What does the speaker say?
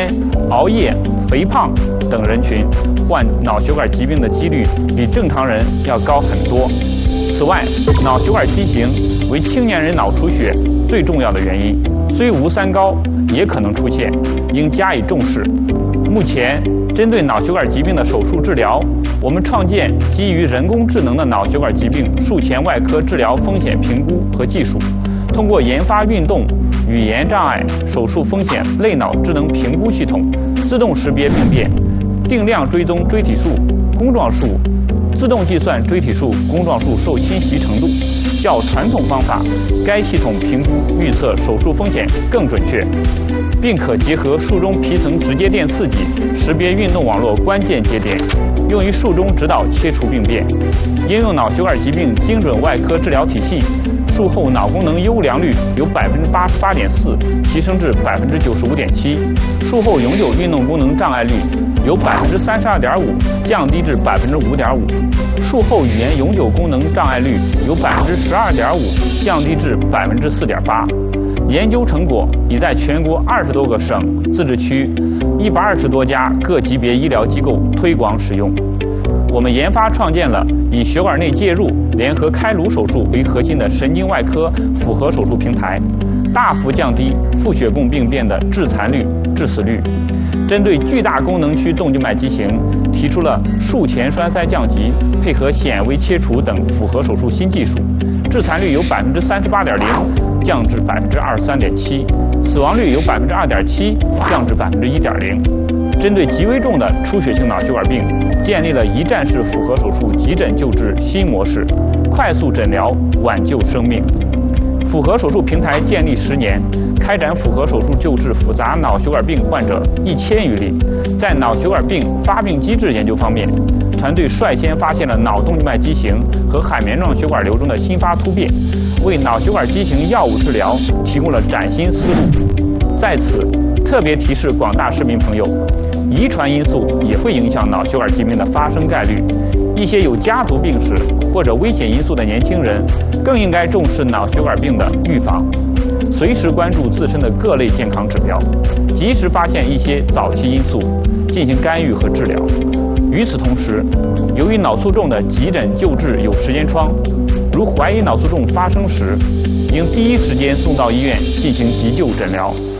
熬夜、肥胖等人群患脑血管疾病的几率比正常人要高很多。此外，脑血管畸形为青年人脑出血最重要的原因，虽无三高，也可能出现，应加以重视。目前，针对脑血管疾病的手术治疗，我们创建基于人工智能的脑血管疾病术前外科治疗风险评估和技术，通过研发运动、语言障碍手术风险类脑智能评估系统，自动识别病变，定量追踪锥体束、弓状束，自动计算锥体束、弓状束受侵袭程度，较传统方法，该系统评估预测手术风险更准确，并可结合术中皮层直接电刺激，识别运动网络关键节点，用于术中指导切除病变。应用脑血管疾病精准外科治疗体系，术后脑功能优良率由88.4%提升至95.7%，术后永久运动功能障碍率由32.5%降低至5.5%，术后语言永久功能障碍率由12.5%降低至4.8%。研究成果已在全国20多个省、自治区、120多家各级别医疗机构推广使用。我们研发创建了以血管内介入、联合开颅手术为核心的神经外科复合手术平台，大幅降低腹血供病变的致残率、致死率。针对巨大功能区动静脉畸形，提出了术前栓塞降级配合显微切除等复合手术新技术，致残率由38.0%降至23.7%，死亡率由2.7%降至1.0%。针对极危重的出血性脑血管病，建立了一站式复合手术急诊救治新模式，快速诊疗，挽救生命。复合手术平台建立10年，开展复合手术救治复杂脑血管病患者1000余例。在脑血管病发病机制研究方面，团队率先发现了脑动静脉畸形和海绵状血管瘤中的新发突变，为脑血管畸形药物治疗提供了崭新思路。在此，特别提示广大市民朋友，遗传因素也会影响脑血管疾病的发生概率。一些有家族病史或者危险因素的年轻人，更应该重视脑血管病的预防，随时关注自身的各类健康指标，及时发现一些早期因素，进行干预和治疗。与此同时，由于脑卒中的急诊救治有时间窗，如怀疑脑卒中发生时，应第一时间送到医院进行急救诊疗，